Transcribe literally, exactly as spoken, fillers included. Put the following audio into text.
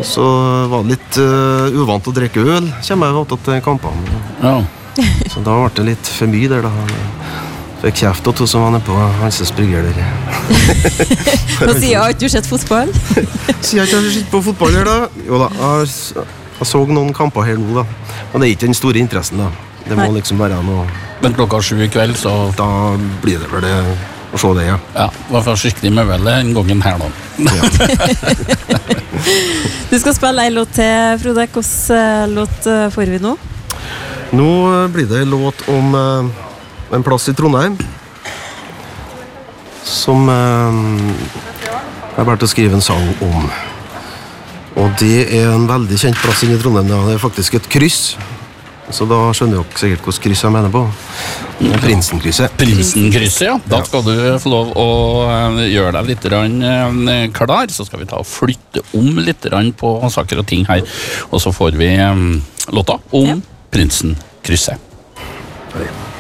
Og så var det litt uh, uvant å drikke øl, kommer jeg opp til kampene. Ja. Så da ble det litt for mye der da. Fikk kjeft og to som var nede på Hanses Brygger der. Nå sier jeg at du har sett fotball. Sier jeg ikke at du sitter på fotball her da? Jo da, jeg, jeg så noen kamper her nå da. Men det er ikke den store interessen da. Det må Nei. liksom være noe... Men klokka sju i kveld, så... Da blir det vel det å se det, ja. Ja, var forsiktig med vel en gangen her da. Ja. Du skal spille en låt til, Frode. Hvilken låt får vi nå? Nå blir det en låt om uh, en plass i Trondheim som uh, jeg har vært å skrive en sang om. Og det er en veldig kjent plass inne i Trondheim. Da. Det er faktisk et kryss. Så da skjønner dere sikkert hvilket kryss jeg mener på. Det er Prinsenkrysset. Prinsenkrysset, ja. Da skal du få lov å eh, gjøre deg litt rann, eh, klar, så skal vi ta og flytte om litt rann på saker og ting her. Og så får vi eh, låta om Ja. Prinsenkrysset. Ja.